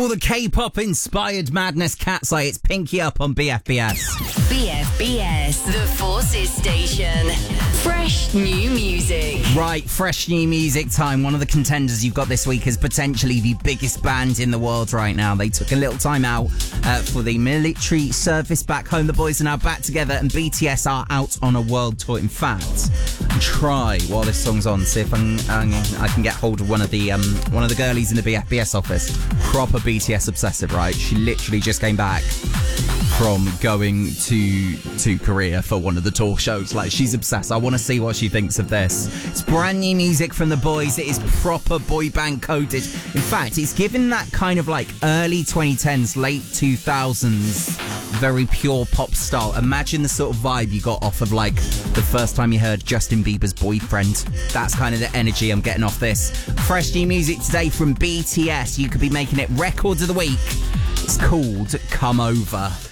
all the K-pop inspired madness, Cat's Eye. It's Pinky Up on BFBS. BFBS, the Forces Station. Fresh new music. Right, fresh new music time. One of the contenders you've got this week is potentially the biggest band in the world right now. They took a little time out for the military service back home. The boys are now back together and BTS are out on a world tour. In fact, try while this song's on, see if I can get hold of one of the girlies in the BFBS office. Proper BTS obsessive, right? She literally just came back from going to Korea for one of the tour shows. Like, she's obsessed. I want to see what she thinks of this. It's brand new music from the boys. It is proper boy band coded. In fact, it's given that kind of like early 2010s, late 2000s, very pure pop style. Imagine the sort of vibe you got off of like the first time you heard Justin Bieber's Boyfriend. That's kind of the energy I'm getting off this. Fresh new music today from BTS. You could be making it Records of the Week. It's called Come Over.